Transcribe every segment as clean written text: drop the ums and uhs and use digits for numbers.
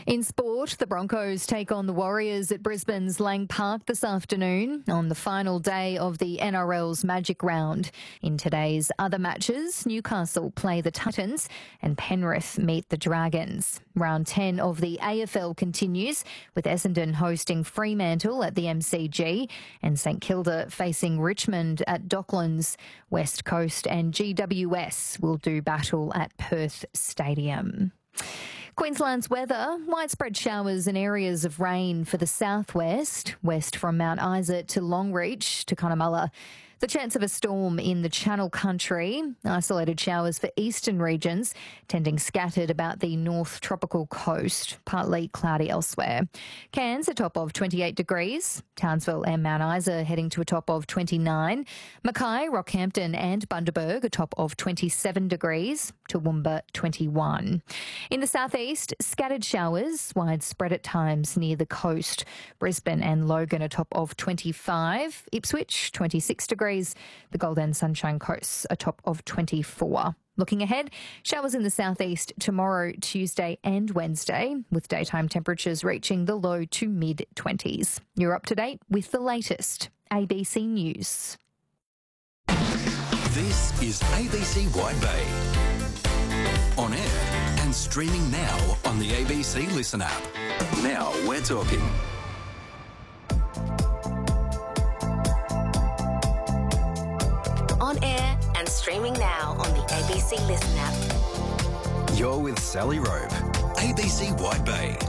In sport, the Broncos take on the Warriors at Brisbane's Lang Park this afternoon on the final day of the NRL's Magic Round. In today's other matches, Newcastle play the Titans and Penrith meet the Dragons. Round 10 of the AFL continues, with Essendon hosting Fremantle at the MCG and St Kilda facing Richmond at Docklands. West Coast and GWS will do battle at Perth Stadium. Queensland's weather, widespread showers and areas of rain for the southwest, west from Mount Isa to Longreach to Cunnamulla. The chance of a storm in the Channel Country, isolated showers for eastern regions, tending scattered about the north tropical coast, partly cloudy elsewhere. Cairns a top of 28 degrees, Townsville and Mount Isa heading to a top of 29, Mackay, Rockhampton and Bundaberg a top of 27 degrees, Toowoomba 21. In the southeast, scattered showers, widespread at times near the coast. Brisbane and Logan a top of 25, Ipswich 26 degrees, the Gold and Sunshine Coast a top of 24. Looking ahead, showers in the southeast tomorrow, Tuesday and Wednesday, with daytime temperatures reaching the low to mid-20s. You're up to date with the latest ABC News. This is ABC Wide Bay. On air and streaming now on the ABC Listen app. Now we're talking. On air and streaming now on the ABC Listen app. You're with Sally Rope, ABC Wide Bay.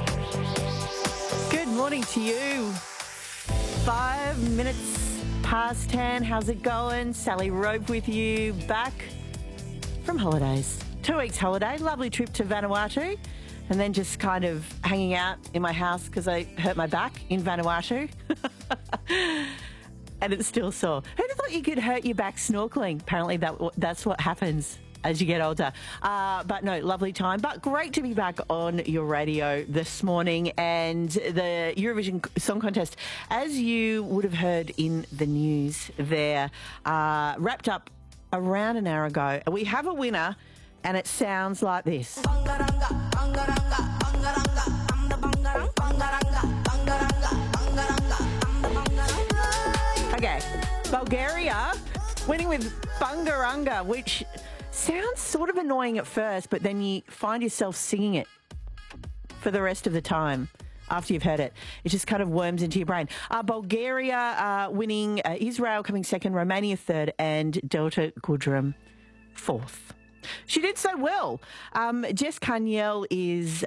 Good morning to you. 5 minutes past 10. How's it going? Sally Rope with you, back from holidays. 2 weeks holiday, lovely trip to Vanuatu, and then just kind of hanging out in my house because I hurt my back in Vanuatu. And it's still sore. Who'd have thought you could hurt your back snorkeling? Apparently that's what happens as you get older. But no, lovely time. But great to be back on your radio this morning. And the Eurovision Song Contest, as you would have heard in the news there, wrapped up around an hour ago. We have a winner, and it sounds like this. Okay, Bulgaria winning with Bungaranga, which sounds sort of annoying at first, but then you find yourself singing it for the rest of the time after you've heard it. It just kind of worms into your brain. Bulgaria winning, Israel coming second, Romania third, and Delta Goodrum fourth. She did so well. Jess Carniel is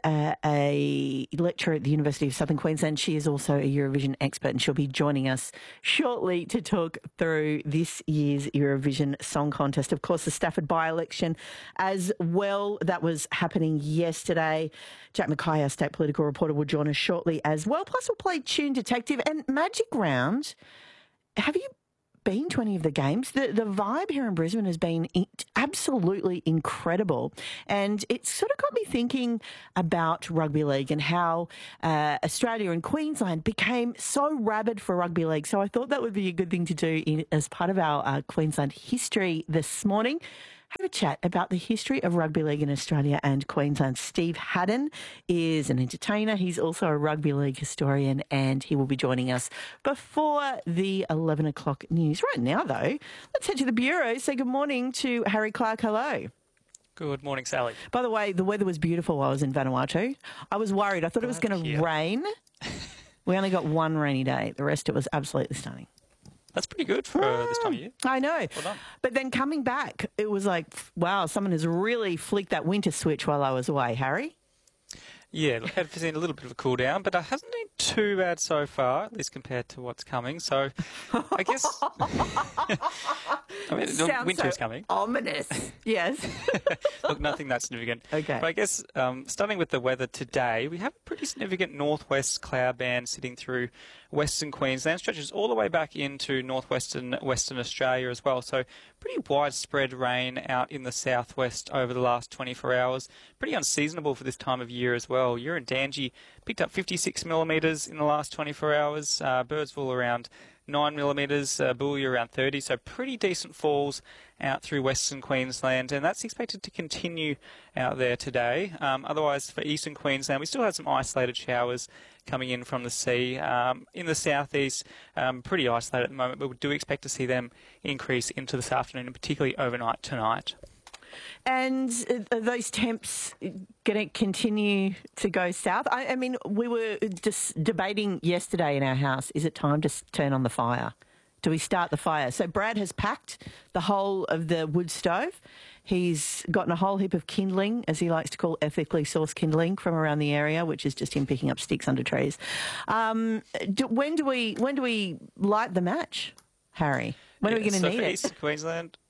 a lecturer at the University of Southern Queensland. She is also a Eurovision expert, and she'll be joining us shortly to talk through this year's Eurovision Song Contest. Of course, the Stafford by-election as well. That was happening yesterday. Jack Mackay, our state political reporter, will join us shortly as well. Plus, we'll play Tune Detective and Magic Round. Have you been to any of the games? The vibe here in Brisbane has been absolutely incredible, and it sort of got me thinking about rugby league and how Australia and Queensland became so rabid for rugby league. So I thought that would be a good thing to do as part of our Queensland history this morning. Have a chat about the history of rugby league in Australia and Queensland. Steve Haddon is an entertainer. He's also a rugby league historian, and he will be joining us before the 11 o'clock news. Right now, though, let's head to the Bureau. Say good morning to Harry Clark. Hello. Good morning, Sally. By the way, the weather was beautiful while I was in Vanuatu. I was worried. I thought it was going to rain. We only got one rainy day. The rest, it was absolutely stunning. That's pretty good for this time of year. I know. Well done. But then coming back, it was like, wow, someone has really flicked that winter switch while I was away, Harry. Yeah, look, I've seen a little bit of a cool down, but it hasn't been too bad so far, at least compared to what's coming. So I guess I mean, the winter is coming. Ominous. Yes. Look, nothing that significant. Okay. But I guess starting with the weather today, we have a pretty significant northwest cloud band sitting through Western Queensland, stretches all the way back into northwestern Western Australia as well. So pretty widespread rain out in the southwest over the last 24 hours. Pretty unseasonable for this time of year as well. You're in Dangi, picked up 56 millimetres in the last 24 hours. Birdsville around 9 millimetres, Boulia around 30, so pretty decent falls out through Western Queensland, and that's expected to continue out there today. Otherwise, for Eastern Queensland, we still have some isolated showers coming in from the sea. In the southeast, pretty isolated at the moment, but we do expect to see them increase into this afternoon, and particularly overnight tonight. And are those temps going to continue to go south? I mean, we were just debating yesterday in our house, is it time to turn on the fire? Do we start the fire? So Brad has packed the whole of the wood stove. He's gotten a whole heap of kindling, as he likes to call ethically sourced kindling, from around the area, which is just him picking up sticks under trees. When do we light the match, Harry? When are we going to need it? Eastern Queensland.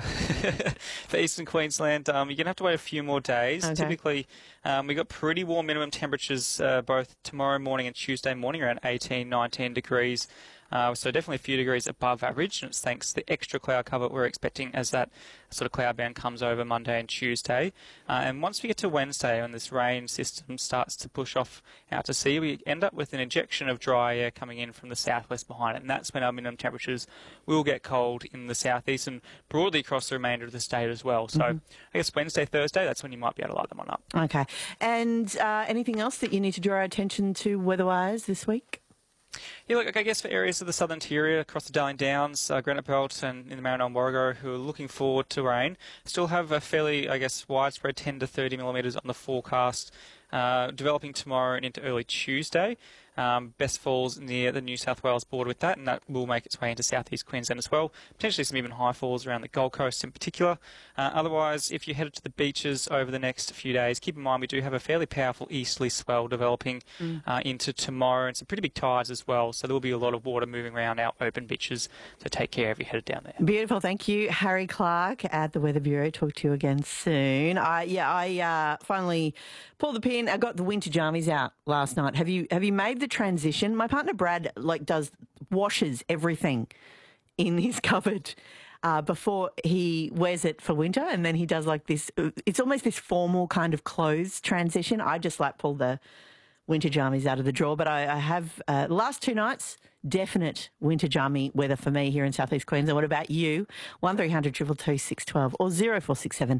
For Eastern Queensland, you're going to have to wait a few more days. Okay. Typically, we've got pretty warm minimum temperatures both tomorrow morning and Tuesday morning, around 18, 19 degrees. So definitely a few degrees above average, and it's thanks to the extra cloud cover we're expecting as that sort of cloud band comes over Monday and Tuesday. And once we get to Wednesday, when this rain system starts to push off out to sea, we end up with an injection of dry air coming in from the southwest behind it, and that's when our minimum temperatures will get cold in the southeast and broadly across the remainder of the state as well. So I guess Wednesday, Thursday, that's when you might be able to light them on up. Okay. And anything else that you need to draw our attention to weather-wise this week? Yeah, look, I guess for areas of the southern interior, across the Darling Downs, Granite Belt and in the Maranoa and Warrego who are looking forward to rain, still have a fairly, I guess, widespread 10 to 30 millimetres on the forecast, developing tomorrow and into early Tuesday. Best falls near the New South Wales border with that, and that will make its way into southeast Queensland as well. Potentially some even high falls around the Gold Coast in particular. Otherwise, if you headed to the beaches over the next few days, keep in mind we do have a fairly powerful easterly swell developing into tomorrow, and some pretty big tides as well. So there will be a lot of water moving around our open beaches. So take care if you're headed down there. Beautiful. Thank you, Harry Clark at the Weather Bureau. Talk to you again soon. I finally pulled the pin. I got the winter jammies out last night. Have you made the transition? My partner Brad washes everything in his cupboard before he wears it for winter, and then he does this. It's almost this formal kind of clothes transition. I just pull the winter jammies out of the drawer, but I have last 2 nights. Definite winter jammy weather for me here in southeast Queensland. What about you? 1300 222 612 or 0467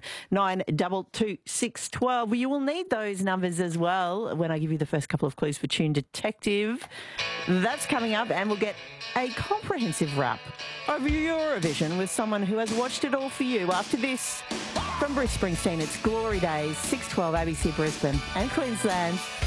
922 612. Well, you will need those numbers as well when I give you the first couple of clues for Tune Detective. That's coming up, and we'll get a comprehensive wrap of Eurovision with someone who has watched it all for you. After this, from Bruce Springsteen, it's Glory Days, 612 ABC Brisbane and Queensland.